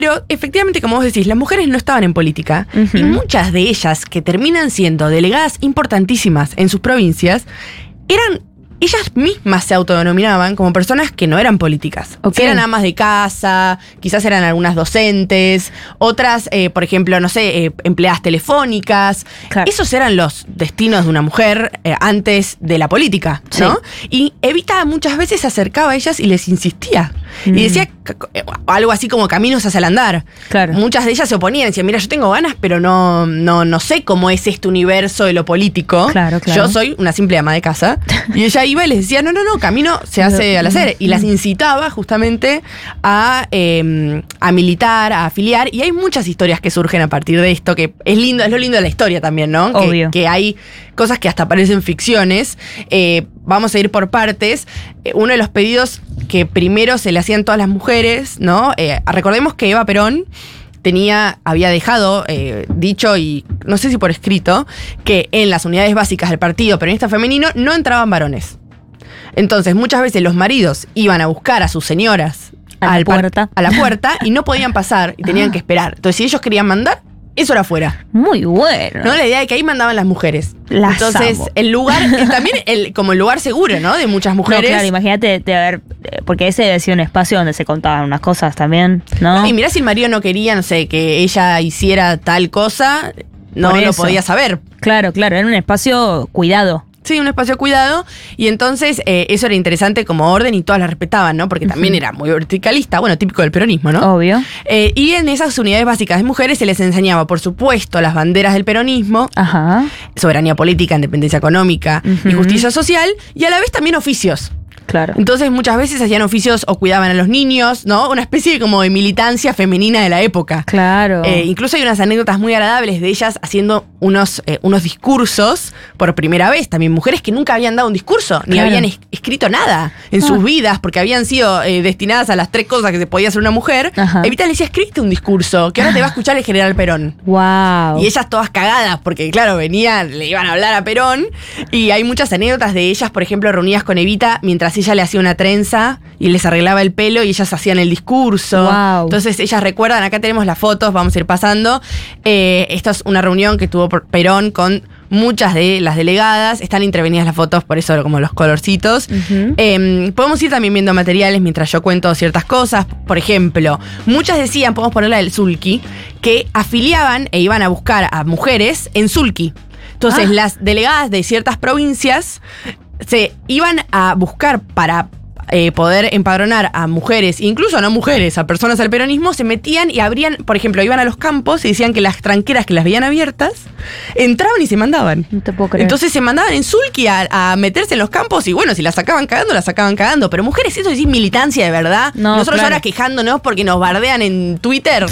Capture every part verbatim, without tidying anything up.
Pero efectivamente, como vos decís, las mujeres no estaban en política. Uh-huh. Y muchas de ellas, que terminan siendo delegadas importantísimas en sus provincias, eran... ellas mismas se autodenominaban como personas que no eran políticas. Okay. Eran amas de casa, quizás eran algunas docentes, otras, eh, por ejemplo, no sé, eh, empleadas telefónicas. Claro. Esos eran los destinos de una mujer eh, antes de la política, ¿no? Sí. Y Evita muchas veces se acercaba a ellas y les insistía. Mm. Y decía algo así como caminos hacia el andar. Claro. Muchas de ellas se oponían, decían, mira, yo tengo ganas, pero no, no, no sé cómo es este universo de lo político. Claro, claro. Yo soy una simple ama de casa. Y ella iba y les decía, no, no, no, camino se hace al hacer. Y las incitaba justamente a, eh, a militar, a afiliar. Y hay muchas historias que surgen a partir de esto, que es lindo, es lo lindo de la historia también, ¿no? Obvio. Que, que hay cosas que hasta parecen ficciones. Eh, vamos a ir por partes. Eh, uno de los pedidos que primero se le hacían todas las mujeres, ¿no? Eh, recordemos que Eva Perón tenía, había dejado eh, dicho, y no sé si por escrito, que en las unidades básicas del Partido Peronista Femenino no entraban varones. Entonces, muchas veces los maridos iban a buscar a sus señoras a la puerta, a la puerta y no podían pasar y tenían ah. que esperar. Entonces, si ellos querían mandar, eso era afuera. Muy bueno. ¿No? La idea de que ahí mandaban las mujeres. Las Entonces, amo. el lugar es también el, como el lugar seguro, ¿no? De muchas mujeres. No, claro, imagínate de haber, porque ese debe ser un espacio donde se contaban unas cosas también, ¿no? no y mirá, si el marido no quería, no sé, que ella hiciera tal cosa, no lo podía saber. Claro, claro, era un espacio cuidado. Sí, un espacio cuidado, y entonces eh, eso era interesante como orden y todas la respetaban, ¿no? Porque también uh-huh. era muy verticalista, bueno, típico del peronismo, ¿no? Obvio. Eh, y en esas unidades básicas de mujeres se les enseñaba, por supuesto, las banderas del peronismo, Ajá. soberanía política, independencia económica uh-huh. y justicia social, y a la vez también oficios. Claro. Entonces muchas veces hacían oficios o cuidaban a los niños, ¿no? Una especie de como de militancia femenina de la época. Claro. Eh, incluso hay unas anécdotas muy agradables de ellas haciendo unos, eh, unos discursos por primera vez. También mujeres que nunca habían dado un discurso, ni claro. habían es- escrito nada en ah. sus vidas, porque habían sido eh, destinadas a las tres cosas que se podía hacer una mujer. Ajá. Evita le decía, escribiste un discurso, que ahora te va a escuchar el general Perón. Wow. Y ellas todas cagadas, porque claro, venían, le iban a hablar a Perón. Y hay muchas anécdotas de ellas, por ejemplo, reunidas con Evita, mientras ella le hacía una trenza y les arreglaba el pelo y ellas hacían el discurso. Wow. Entonces ellas recuerdan, acá tenemos las fotos, vamos a ir pasando. Eh, esta es una reunión que tuvo Perón con muchas de las delegadas. Están intervenidas las fotos, por eso como los colorcitos. Uh-huh. Eh, podemos ir también viendo materiales mientras yo cuento ciertas cosas. Por ejemplo, muchas decían, podemos ponerla del Sulky, que afiliaban e iban a buscar a mujeres en Sulky. Entonces ah. las delegadas de ciertas provincias se iban a buscar para eh, poder empadronar a mujeres, incluso no mujeres, a personas al peronismo, se metían y abrían, por ejemplo, iban a los campos y decían que las tranqueras que las veían abiertas, entraban y se mandaban. No te puedo creer. Entonces se mandaban en Sulky a, a meterse en los campos y bueno, si las sacaban cagando, las sacaban cagando. Pero mujeres, eso es militancia de verdad. No, Nosotros claro. ahora quejándonos porque nos bardean en Twitter.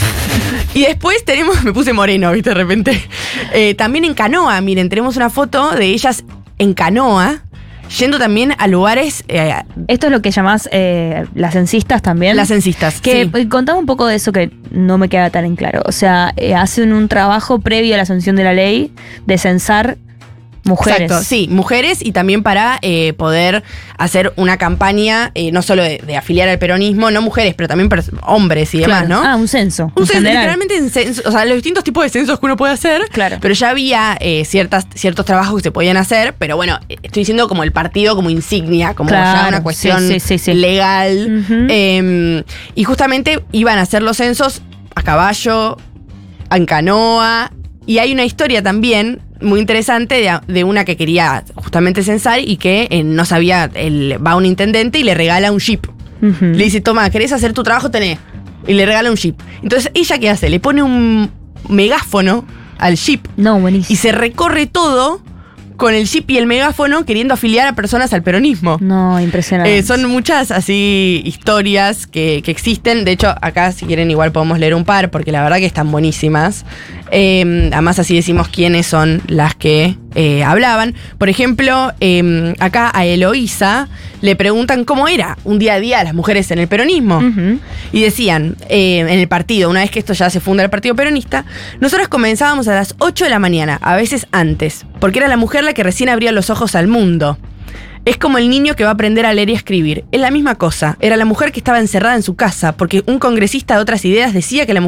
Y después tenemos, me puse moreno, ¿viste? De repente. Eh, también en canoa, miren, tenemos una foto de ellas en canoa, yendo también a lugares... Eh, Esto es lo que llamás eh, las censistas también. Las censistas, que, sí. Contame un poco de eso que no me queda tan en claro. O sea, eh, hacen un trabajo previo a la sanción de la ley de censar mujeres. Exacto, sí, mujeres, y también para eh, poder hacer una campaña, eh, no solo de, de afiliar al peronismo, no mujeres, pero también pers- hombres y demás, claro. ¿no? Ah, un censo. Un censo, literalmente en censo, o sea, los distintos tipos de censos que uno puede hacer, claro. Pero ya había eh, ciertas, ciertos trabajos que se podían hacer, pero bueno, estoy diciendo como el partido como insignia, como claro, ya una cuestión sí, sí, sí, sí. legal. Uh-huh. Eh, y justamente iban a hacer los censos a caballo, en canoa, y hay una historia también muy interesante de, de una que quería justamente censar y que eh, no sabía, el, va un intendente y le regala un jeep. Uh-huh. Le dice, toma, ¿querés hacer tu trabajo? Tenés. Y le regala un jeep. Entonces, ¿ella qué hace? Le pone un megáfono al jeep. No, buenísimo. Y se recorre todo con el jeep y el megáfono queriendo afiliar a personas al peronismo. No, impresionante. Eh, son muchas así historias que, que existen. De hecho, acá si quieren igual podemos leer un par, porque la verdad que están buenísimas. Eh, además así decimos quiénes son las que eh, hablaban. Por ejemplo, eh, acá a Eloísa le preguntan cómo era un día a día a las mujeres en el peronismo. Uh-huh. Y decían, eh, en el partido, una vez que esto ya se funda el Partido Peronista, nosotros comenzábamos a las ocho de la mañana, a veces antes, porque era la mujer la que recién abría los ojos al mundo. Es como el niño que va a aprender a leer y a escribir. Es la misma cosa. Era la mujer que estaba encerrada en su casa porque un congresista de otras ideas decía que la